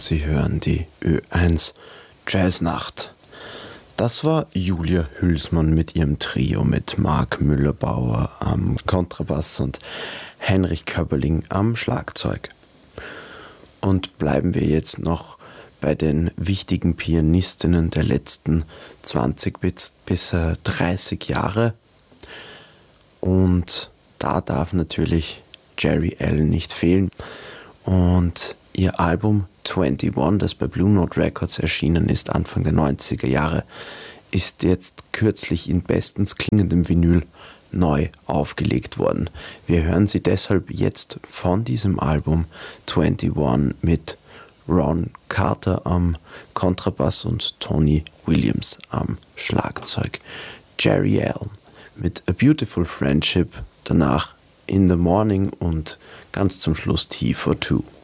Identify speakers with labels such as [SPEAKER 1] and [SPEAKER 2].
[SPEAKER 1] Sie hören die Ö1 Jazznacht. Das war Julia Hülsmann mit ihrem Trio mit Mark Müller-Bauer am Kontrabass und Heinrich Köberling am Schlagzeug. Und bleiben wir jetzt noch bei den wichtigen Pianistinnen der letzten 20 bis 30 Jahre. Und da darf natürlich Geri Allen nicht fehlen. Und ihr Album 21, das bei Blue Note Records erschienen ist, Anfang der 90er Jahre, ist jetzt kürzlich in bestens klingendem Vinyl neu aufgelegt worden. Wir hören sie deshalb jetzt von diesem Album 21 mit Ron Carter am Kontrabass und Tony Williams am Schlagzeug. Geri Allen mit A Beautiful Friendship, danach In the Morning und ganz zum Schluss T for Two.